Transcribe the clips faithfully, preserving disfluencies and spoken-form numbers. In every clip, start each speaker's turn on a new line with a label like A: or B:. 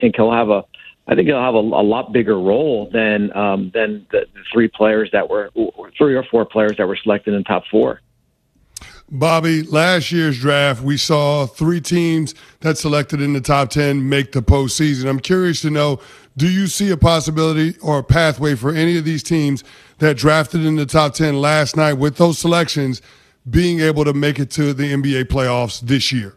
A: think he'll have a I think he'll have a, a lot bigger role than um, than the, the three players that were three or four players that were selected in the top four.
B: Bobby, last year's draft, we saw three teams that selected in the top ten make the postseason. I'm curious to know, do you see a possibility or a pathway for any of these teams that drafted in the top ten last night with those selections being able to make it to the N B A playoffs this year?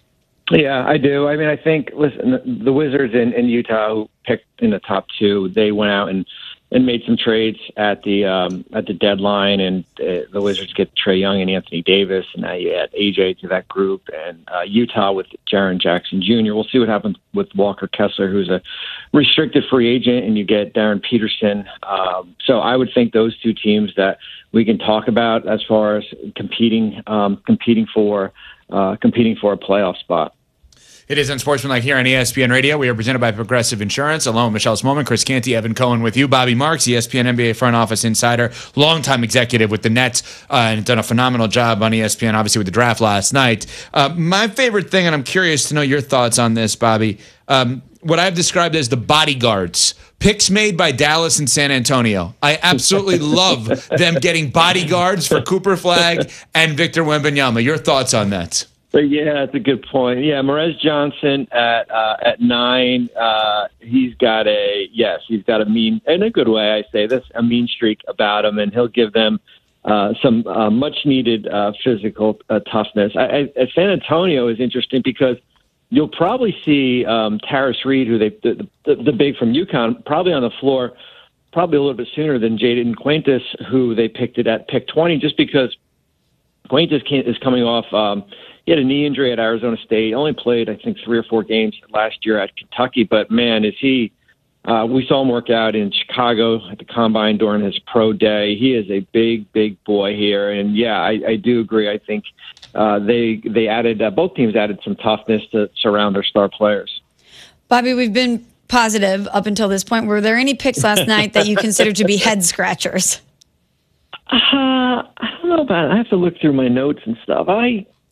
A: Yeah, I do. I mean, I think, listen, the Wizards in, in Utah who picked in the top two, they went out and, and made some trades at the um, at the deadline, and uh, the Wizards get Trae Young and Anthony Davis, and now you add A J to that group, and uh, Utah with Jaren Jackson Junior We'll see what happens with Walker Kessler, who's a restricted free agent, and you get Darren Peterson. Um, so I would think those two teams that we can talk about as far as competing um, competing for uh, competing for a playoff spot.
C: It is Unsportsmanlike here on E S P N Radio. We are presented by Progressive Insurance. Along with Michelle Smallman, Chris Canty, Evan Cohen with you. Bobby Marks, E S P N N B A front office insider, longtime executive with the Nets, uh, and done a phenomenal job on E S P N, obviously, with the draft last night. Uh, my favorite thing, and I'm curious to know your thoughts on this, Bobby, um, what I've described as the bodyguards. Picks made by Dallas and San Antonio. I absolutely love them getting bodyguards for Cooper Flagg and Victor Wembanyama. Your thoughts on that?
A: Yeah, that's a good point. Yeah, Morez Johnson at uh, at nine. Uh, he's got a yes, he's got a mean, in a good way, I say this, a mean streak about him, and he'll give them uh, some uh, much needed uh, physical uh, toughness. I, I, San Antonio is interesting because you'll probably see um, Tarris Reed, who they the, the, the big from UConn, probably on the floor, probably a little bit sooner than Jaden Quintus, who they picked it at pick twenty, just because Quintus is coming off. Um, He had a knee injury at Arizona State. Only played, I think, three or four games last year at Kentucky. But, man, is he uh, – we saw him work out in Chicago at the Combine during his pro day. He is a big, big boy here. And, yeah, I, I do agree. I think uh, they they added uh, – both teams added some toughness to surround their star players.
D: Bobby, we've been positive up until this point. Were there any picks last night that you consider to be head-scratchers?
A: Uh, I don't know about it. I have to look through my notes and stuff. I –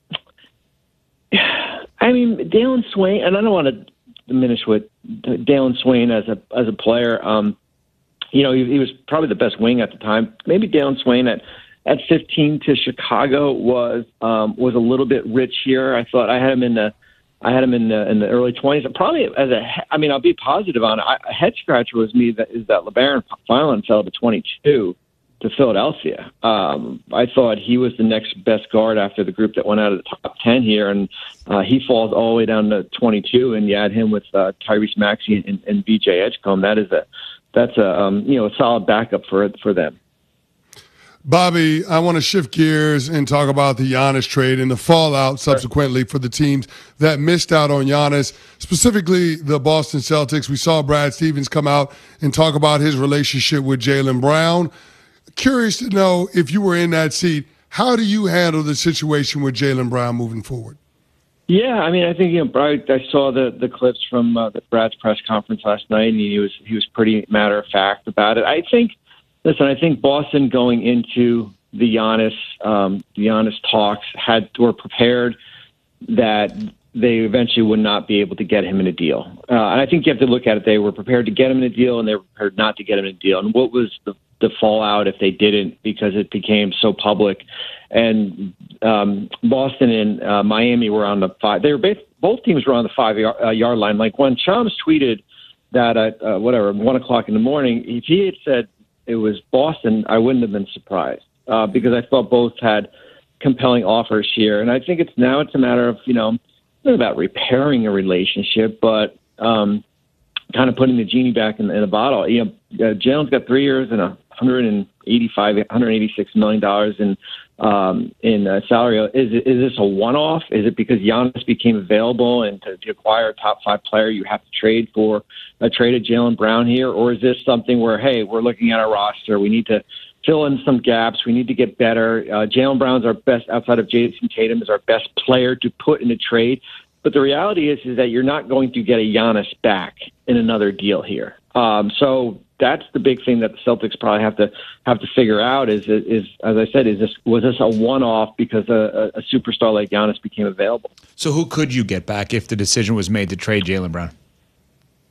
A: I mean, Dalen Swain, and I don't want to diminish what Dalen Swain as a as a player. Um, you know, he, he was probably the best wing at the time. Maybe Dalen Swain at, at fifteen to Chicago was um, was a little bit rich here. I thought I had him in the I had him in the in the early twenties. Probably as a, I mean, I'll be positive on it. I, a head scratcher was me that is that LeBaron Filan fell to twenty-two. To Philadelphia. Um, I thought he was the next best guard after the group that went out of the top ten here, and uh, he falls all the way down to twenty-two, and you add him with uh, Tyrese Maxey and, and V J Edgecombe. That is a that's a um, you know a solid backup for for them.
B: Bobby, I want to shift gears and talk about the Giannis trade and the fallout subsequently for the teams that missed out on Giannis, specifically the Boston Celtics. We saw Brad Stevens come out and talk about his relationship with Jaylen Brown. Curious to know, if you were in that seat, how do you handle the situation with Jaylen Brown moving forward?
A: Yeah, I mean, I think you know, I, I saw the the clips from uh, the Brad's press conference last night, and he was he was pretty matter of fact about it. I think, listen, I think Boston going into the Giannis um, the Giannis talks had were prepared that they eventually would not be able to get him in a deal. Uh, and I think you have to look at it. They were prepared to get him in a deal, and they were prepared not to get him in a deal. And what was the, the fallout if they didn't, because it became so public? And um, Boston and uh, Miami were on the five. They were both, both teams were on the five yard, uh, yard line. Like when Shams tweeted that at uh, whatever one o'clock in the morning, if he had said it was Boston, I wouldn't have been surprised uh, because I thought both had compelling offers here. And I think it's now it's a matter of you know. Not about repairing a relationship, but um, kind of putting the genie back in, in a bottle. You know, uh, Jalen's got three years and a hundred eighty-five, one hundred eighty-six million dollars in um, in uh, salary. Is is this a one-off? Is it because Giannis became available and to, to acquire a top five player, you have to trade for a trade of Jaylen Brown here, or is this something where hey, we're looking at our roster, we need to fill in some gaps. We need to get better. Uh, Jaylen Brown's our best, outside of Jason Tatum, is our best player to put in a trade. But the reality is, is that you're not going to get a Giannis back in another deal here. Um, so that's the big thing that the Celtics probably have to have to figure out. Is is as I said, is this was this a one-off because a, a superstar like Giannis became available?
C: So who could you get back if the decision was made to trade Jaylen Brown?